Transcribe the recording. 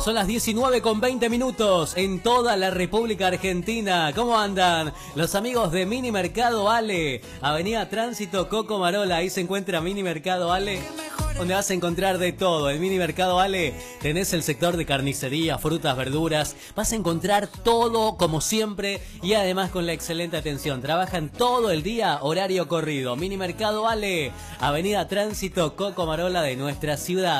Son las 19:20 en toda la República Argentina. ¿Cómo andan los amigos de Mini Mercado Ale? Avenida Tránsito Coco Marola, ahí se encuentra Mini Mercado Ale, donde vas a encontrar de todo. En Mini Mercado Ale tenés el sector de carnicería, frutas, verduras. Vas a encontrar todo como siempre y además con la excelente atención. Trabajan todo el día, horario corrido. Mini Mercado Ale, Avenida Tránsito Coco Marola de nuestra ciudad.